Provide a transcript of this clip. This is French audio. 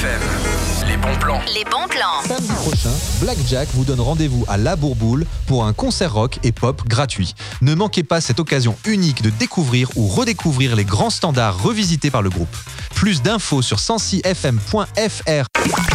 FM. Les bons plans. Les bons plans. Samedi prochain, Blackjack vous donne rendez-vous à La Bourboule pour un concert rock et pop gratuit. Ne manquez pas cette occasion unique de découvrir ou redécouvrir les grands standards revisités par le groupe. Plus d'infos sur 106fm.fr.